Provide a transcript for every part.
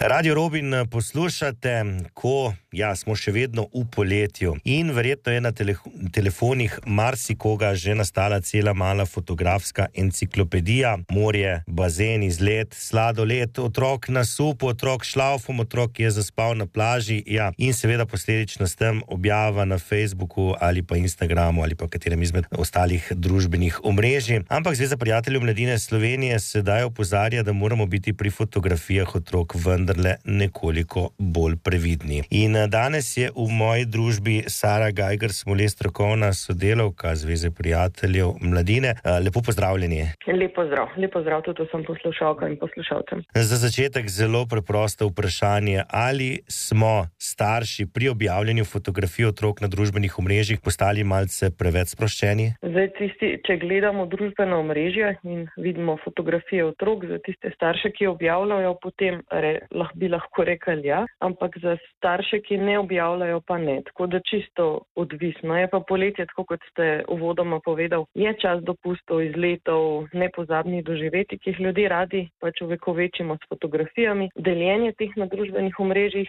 Radio Robin poslušate, smo še vedno v poletju in verjetno je na telefonih marsikoga že nastala cela mala fotografska enciklopedija. Morje, bazen, izlet, sladoled, otrok na supu, otrok šlaufom, otrok je zaspal na plaži, in seveda posledično s tem objava na Facebooku ali pa Instagramu ali pa katerem izmed ostalih družbenih omrežij. Ampak Zveza prijateljev mladine Slovenije sedaj opozarja, da moramo biti pri fotografijah otrok vendarle nekoliko bolj previdni. In danes je v moji družbi Sara Geiger Smole, strokovna sodelavka Zveze prijateljev mladine. Lepo pozdravljeni. Lep pozdrav tudi vsem poslušalkam in poslušalcem. Za začetek zelo preprosto vprašanje, ali smo starši pri objavljanju fotografij otrok na družbenih omrežjih postali malce preveč sproščeni? Zdaj če gledamo družbena omrežja in vidimo fotografije otrok, za tiste starše, ki objavljajo, potem bi lahko rekli ja, ampak za starše, ki ne objavljajo, pa ne. Tako da čisto odvisno. Je pa poletje, tako kot ste uvodoma povedal, je čas dopustov, izletov, nepozabnih doživetij, ki jih ljudje radi pač ovekovečimo s fotografijami. Deljenje teh na družbenih omrežjih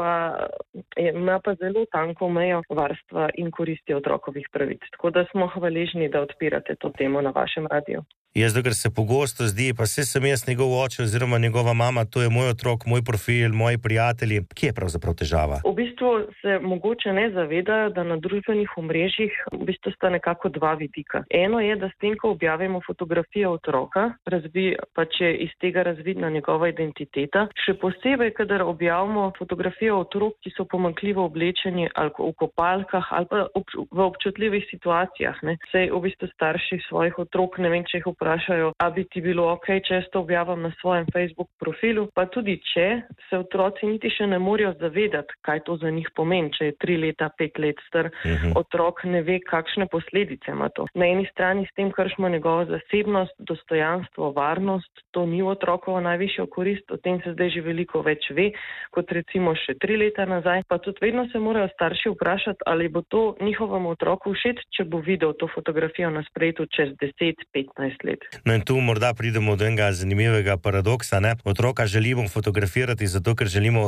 ima pa zelo tanko mejo varstva in koristi otrokovih pravic. Tako da smo hvaležni, da odpirate to temo na vašem radiju. Ker se pogosto zdi, pa saj sem jaz njegov oče oziroma njegova mama, to je moj otrok, moj profil, moji prijatelji. Kje je pravzaprav težava? V bistvu se mogoče ne zavedajo, da na družbenih omrežjih v bistvu sta nekako dva vidika. Eno je, da s tem, ko objavimo fotografijo otroka, pač je iz tega razvidna njegova identiteta. Še posebej, kadar objavimo fotografijo otrok, ki so pomanjkljivo oblečeni ali v kopalkah ali pa v občutljivih situacijah. Saj v bistvu starši svojih otrok, ne vem, če jih vprašajo, a bi ti bilo okej, če jaz to objavim na svojem Facebook profilu, pa tudi če se otroci niti še ne morejo zavedati, kaj to za njih pomeni, če je 3 leta, 5 let star otrok, ne ve, kakšne posledice ima to. Na eni strani s tem kršimo njegovo zasebnost, dostojanstvo, varnost, to ni v otrokovo najvišjo korist, o tem se zdaj že veliko več ve, kot recimo še 3 leta nazaj, pa tudi vedno se morajo starši vprašati, ali bo to njihovemu otroku všeč, če bo videl to fotografijo na spletu čez 10-15 let. No in tu morda pridemo do enega zanimivega paradoksa, Otroka želimo fotografirati zato, ker želimo